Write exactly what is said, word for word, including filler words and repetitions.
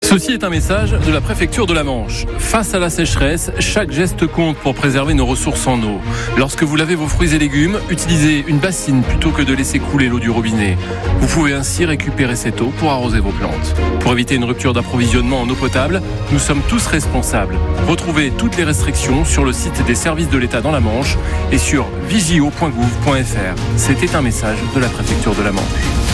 Ceci est un message de la préfecture de la Manche. Face à la sécheresse, chaque geste compte pour préserver nos ressources en eau. Lorsque vous lavez vos fruits et légumes, utilisez une bassine plutôt que de laisser couler l'eau du robinet. Vous pouvez ainsi récupérer cette eau pour arroser vos plantes. Pour éviter une rupture d'approvisionnement en eau potable, nous sommes tous responsables. Retrouvez toutes les restrictions sur le site des services de l'État dans la Manche et sur vigio point gouv point f r. C'était un message de la préfecture de la Manche.